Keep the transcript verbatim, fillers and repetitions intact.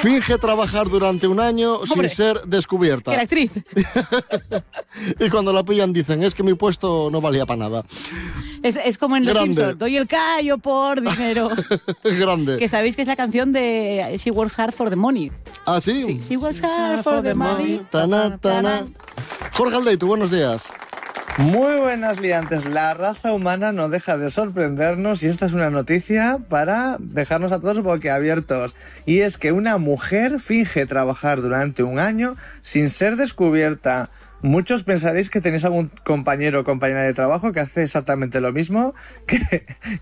Finge trabajar durante un año Hombre, sin ser descubierta. Que era actriz. Y cuando la pillan dicen, es que mi puesto no valía para nada. Es, es como en Los Grande. Simpsons. Doy el callo por dinero. Grande. Que sabéis que es la canción de She Works Hard for the Money. ¿Ah, sí? Sí, She Works Hard for the Money. Tana, tana. Jorge Aldeitu, buenos días. Muy buenas liantes, la raza humana no deja de sorprendernos y esta es una noticia para dejarnos a todos boquiabiertos. Y es que una mujer finge trabajar durante un año sin ser descubierta. Muchos pensaréis que tenéis algún compañero o compañera de trabajo que hace exactamente lo mismo, que,